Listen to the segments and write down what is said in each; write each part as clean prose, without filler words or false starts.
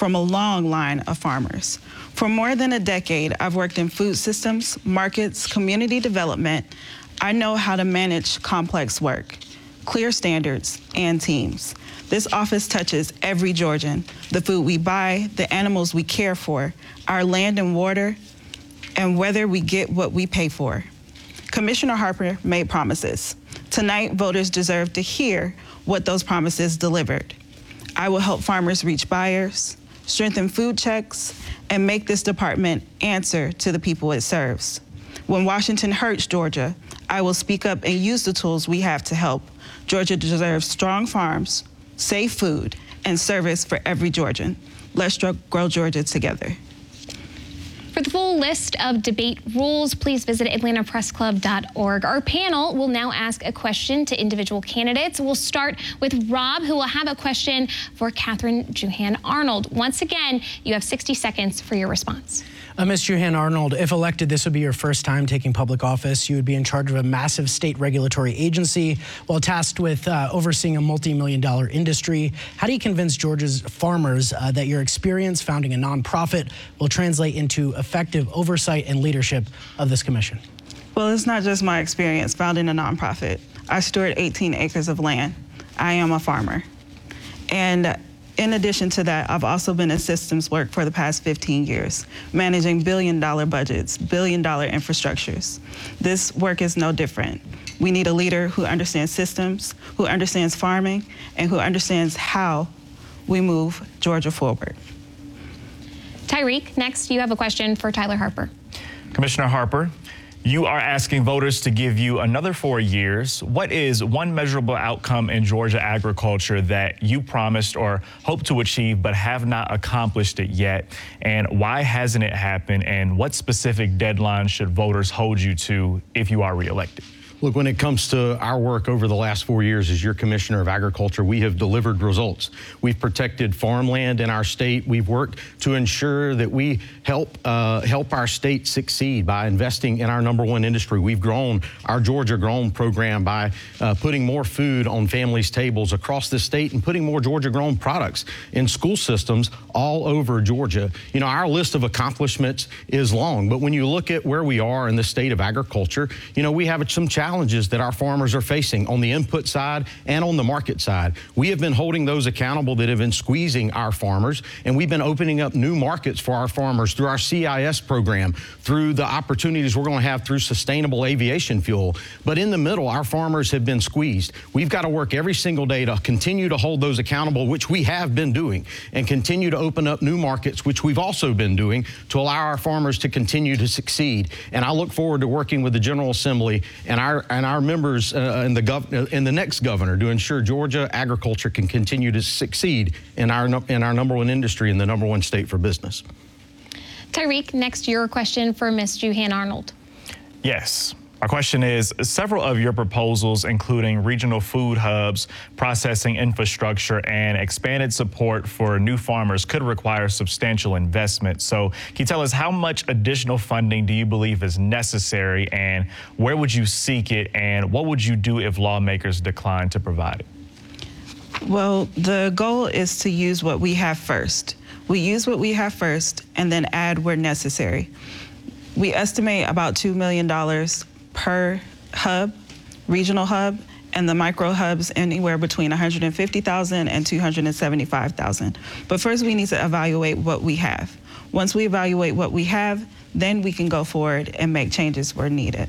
from a long line of farmers. For more than a decade, I've worked in food systems, markets, community development. I know how to manage complex work, clear standards, and teams. This office touches every Georgian, the food we buy, the animals we care for, our land and water, and whether we get what we pay for. Commissioner Harper made promises. Tonight, voters deserve to hear what those promises delivered. I will help farmers reach buyers, strengthen food checks, and make this department answer to the people it serves. When Washington hurts Georgia, I will speak up and use the tools we have to help. Georgia deserves strong farms, safe food, and service for every Georgian. Let's grow Georgia together. For the full list of debate rules, please visit atlantapressclub.org. Our panel will now ask a question to individual candidates. We'll start with Rob, who will have a question for Catherine Juhan Arnold. Once again, you have 60 seconds for your response. Ms. Juhan Arnold, if elected, this would be your first time taking public office. You would be in charge of a massive state regulatory agency while tasked with overseeing a multi-million-dollar industry. How do you convince Georgia's farmers that your experience founding a nonprofit will translate into effective oversight and leadership of this commission? Well, it's not just my experience founding a nonprofit. I steward 18 acres of land. I am a farmer. And in addition to that, I've also been in systems work for the past 15 years, managing billion-dollar budgets, billion-dollar infrastructures. This work is no different. We need a leader who understands systems, who understands farming, and who understands how we move Georgia forward. Tyreek, next you have a question for Tyler Harper. Commissioner Harper, you are asking voters to give you another 4 years. What is one measurable outcome in Georgia agriculture that you promised or hope to achieve but have not accomplished it yet? And why hasn't it happened? And what specific deadline should voters hold you to if you are reelected? Look, when it comes to our work over the last 4 years as your Commissioner of Agriculture, we have delivered results. We've protected farmland in our state. We've worked to ensure that we help our state succeed by investing in our #1 industry. We've grown our Georgia Grown program by putting more food on families' tables across the state and putting more Georgia Grown products in school systems all over Georgia. You know, our list of accomplishments is long, but when you look at where we are in the state of agriculture, you know, we have some challenges that our farmers are facing on the input side and on the market side. We have been holding those accountable that have been squeezing our farmers, and we've been opening up new markets for our farmers through our CIS program, through the opportunities we're going to have through sustainable aviation fuel. But in the middle, our farmers have been squeezed. We've got to work every single day to continue to hold those accountable, which we have been doing, and continue to open up new markets, which we've also been doing, to allow our farmers to continue to succeed. And I look forward to working with the General Assembly and our members and the next governor to ensure Georgia agriculture can continue to succeed in our #1 industry and the #1 state for business. Tyreek, next your question for Ms. Juhan Arnold. Yes. Our question is, several of your proposals, including regional food hubs, processing infrastructure, and expanded support for new farmers, could require substantial investment. So can you tell us how much additional funding do you believe is necessary, and where would you seek it, and what would you do if lawmakers decline to provide it? Well, the goal is to use what we have first. We use what we have first and then add where necessary. We estimate about $2 million per hub, regional hub, and the micro hubs anywhere between $150,000 and $275,000. But first we need to evaluate what we have. Once we evaluate what we have, then we can go forward and make changes where needed.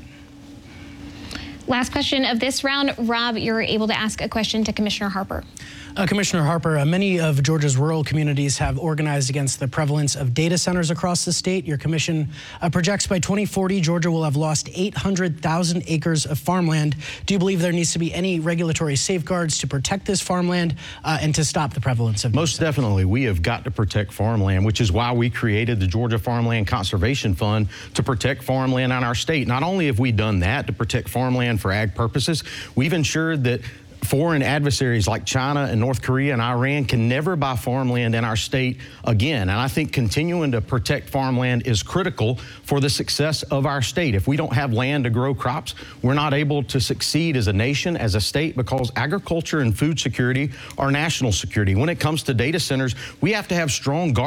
Last question of this round. Rob, you're able to ask a question to Commissioner Harper. Commissioner Harper, many of Georgia's rural communities have organized against the prevalence of data centers across the state. Your commission projects by 2040, Georgia will have lost 800,000 acres of farmland. Do you believe there needs to be any regulatory safeguards to protect this farmland and to stop the prevalence of data Most definitely, we have got to protect farmland, which is why we created the Georgia Farmland Conservation Fund to protect farmland on our state. Not only have we done that to protect farmland for ag purposes, we've ensured that foreign adversaries like China and North Korea and Iran can never buy farmland in our state again. And I think continuing to protect farmland is critical for the success of our state. If we don't have land to grow crops, we're not able to succeed as a nation, as a state, because agriculture and food security are national security. When it comes to data centers, we have to have strong